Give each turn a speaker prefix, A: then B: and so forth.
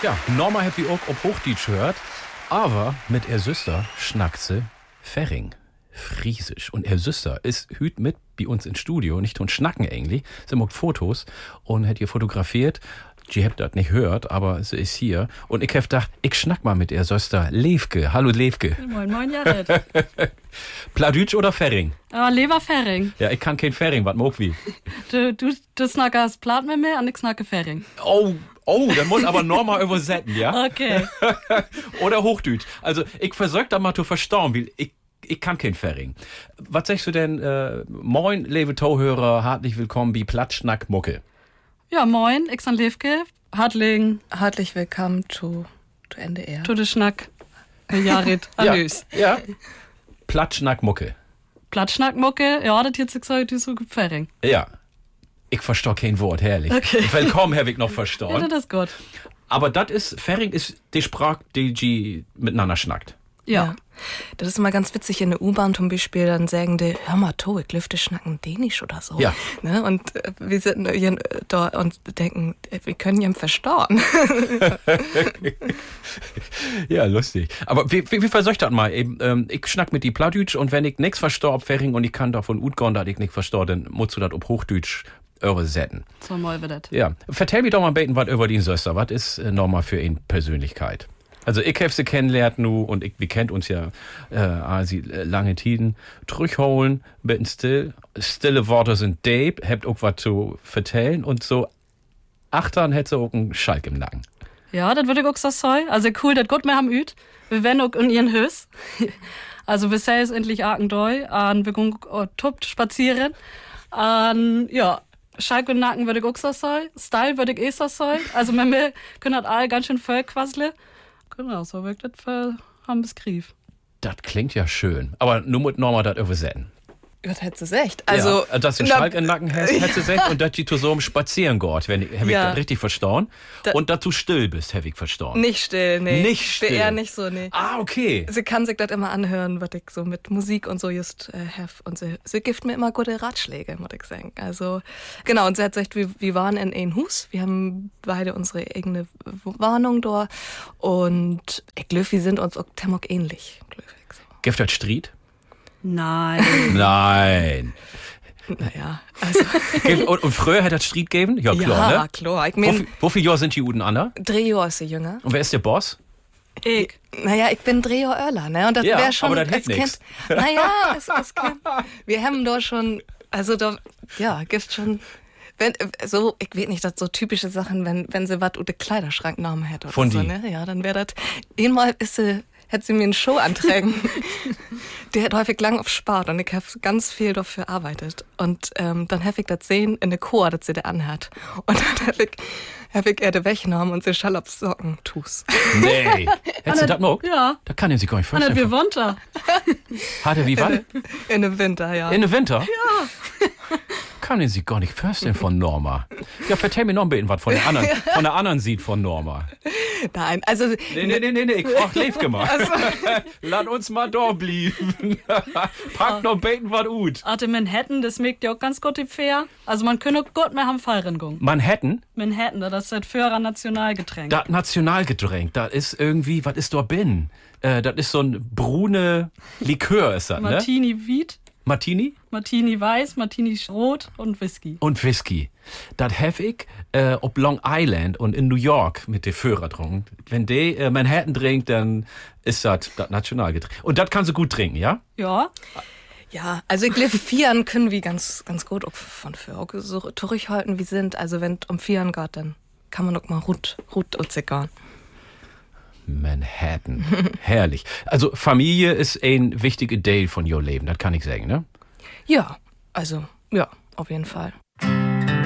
A: Ja, Norma hat wie auch ob Hochdeutsch hört, aber mit er Süster schnackt sie Ferring, Friesisch. Und er Süster ist hüt mit bei uns ins Studio, nicht und schnacken eigentlich. Sie macht Fotos und hat ihr fotografiert. Sie habt das nicht hört, aber sie ist hier. Und ich hab gedacht, ich schnack mal mit ihr Süster Levke. Hallo Levke.
B: Moin, moin, Jared.
A: Pladütsch oder Ferring?
B: Lieber Ferring.
A: Ja, ich kann kein Ferring, was mag wie.
B: Du snackst Plat mit mir und ich snacke Ferring.
A: Oh, dann muss aber Norma übersetzen, ja?
B: Okay.
A: Oder Hochdeutsch. Also, ich versuch da mal zu verstauen, weil ich kann kein Ferring. Was sagst du denn, moin, liebe Tauhörer, herzlich willkommen bei Platschnack Mucke.
B: Ja, moin, ich bin Levke.
C: Hartlich willkommen zu NDR.
B: Tu de Schnack. Jared, Allös.
A: Ja. Platschnack Mucke.
B: Platschnack Mucke, ja, das jetzt gesagt, du so Ferring.
A: Ja. Ich verstehe kein Wort, herrlich.
B: Okay.
A: Willkommen, Herr Wick, noch verstanden.
B: Ja, das ist gut.
A: Aber das ist, Ferring ist die Sprache, die miteinander schnackt.
B: Ja.
C: Das ist immer ganz witzig in der U-Bahn zum Beispiel, dann sagen die, hör mal, to, ich lüfte schnacken Dänisch oder so.
A: Ja.
C: Ne? Und wir sitzen hier da und denken, wir können ihn verstauen.
A: Ja, lustig. Aber wie versöcht das mal? Ich schnack mit die Plattdeutsch und wenn ich nichts verstehe ob Ferring und ich kann davon utgehen, dass ich nicht verstehe, dann musst du das ob Hochdeutsch übersetzen.
B: So mal wird das.
A: Ja. Vertell mir doch mal ein bisschen was über die Söster. Was ist nochmal für ihn Persönlichkeit? Also ich habe sie kennengelernt nu und wir kennt uns ja sie lange Tiden. Zurückholen, bisschen still. Stille Worte sind Dave, habt auch was zu vertellen und so achtern hätte sie auch einen Schalk im Nacken.
B: Ja, das würde ich auch so sagen. Also cool, das gut wir haben üt. Wir werden auch in ihren Hös. Also wir sehen es endlich Arkendoi, und wir gehen tuppt spazieren. Ja, Schalk und Nacken würde ich auch so sagen. Style würde ich eh so sagen. Also wir können das all ganz schön voll quasseln. Genau, so wirkt das für haben Grief.
A: Das klingt ja schön. Aber nur mit Norma das übersetzen.
C: Das hättest du echt. Also,
A: ja, dass du einen Schalk im Nacken hast, hättest du echt. Und dass du so im Spazieren geht, habe ich das richtig verstanden. Und dass du still bist, habe ich verstanden.
C: Nicht still, nee.
A: Nicht still.
C: Eher nicht so, nee.
A: Ah, okay.
C: Sie kann sich das immer anhören, was ich so mit Musik und so just have. Und sie gibt mir immer gute Ratschläge, muss ich sagen. Also, genau. Und sie hat gesagt, wir waren in ein Hus. Wir haben beide unsere eigene Warnung da. Und ich glaube, wir sind uns auch Temok ähnlich.
A: Gibt das Streit?
B: Nein.
A: Nein.
C: Naja, also.
A: Und früher hat das Streit gegeben? Ja, klar,
C: ja,
A: ne?
C: klar. Ich mein,
A: wie viele Jahre sind die Uden Anna?
C: 3 Jahre ist sie jünger.
A: Und wer ist der Boss?
B: Ich.
C: Naja, ich bin 3 Jahre älter, ne? Und das
A: Ja,
C: wäre schon
A: aber das
C: als
A: hält nix.
C: Kind. Naja, es kann. Wir haben da schon, also da, ja, gibt schon. Wenn, so, ich weiß nicht, das so typische Sachen, wenn sie was unter Kleiderschranknamen hätte oder
A: Von
C: so,
A: die?
C: ne? Ja, dann wäre das. Einmal hätte sie mir einen Show antragen. Der hat häufig lang auf Spart und ich habe ganz viel dafür arbeitet. Und dann habe ich das sehen in der Chor, dass sie da anhat. Und dann habe ich den weggenommen und sie schall auf Socken tus.
A: Nee. Hättest du das noch?
B: Ja.
A: Da kann er sich gar nicht
B: Und wir
A: vorstellen.
B: wohnt da.
A: Hat er wie wann?
C: In den Winter, ja.
A: In den Winter? Ja. Kann er sich gar nicht vorstellen von Norma. Ja, vertell mir noch ein bisschen was von der anderen Seite von Norma.
C: Nein, also.
A: Nee, ich frag Levke mal. Lass uns mal da bleiben. Pack noch beten was gut.
B: Arte Manhattan, das schmeckt ja auch ganz gut die Fair. Also man könnte auch gut mehr haben Feiern gehen.
A: Manhattan?
B: Manhattan, das ist das Führer Nationalgetränk.
A: Das Nationalgetränk, das ist irgendwie, was ist da bin? Das ist so ein brune Likör, ist das, ne?
B: Martini Wheat,
A: Martini?
B: Martini Weiß, Martini Rot und Whisky.
A: Und Whisky. Das habe ich ob Long Island und in New York mit den Führer getrunken. Wenn die Manhattan trinkt, dann ist das Nationalgetränk. Und das kannst du gut trinken, ja?
B: Ja.
C: Ja, also ich glaube, Vieren können wir ganz gut auch von für so zurückhalten, wie sind. Also wenn es um Vieren geht, dann kann man auch mal Rut und Zickern.
A: Manhattan. Herrlich. Also Familie ist ein wichtiger Teil von your Leben, das kann ich sagen, ne?
C: Ja, also, ja, auf jeden Fall.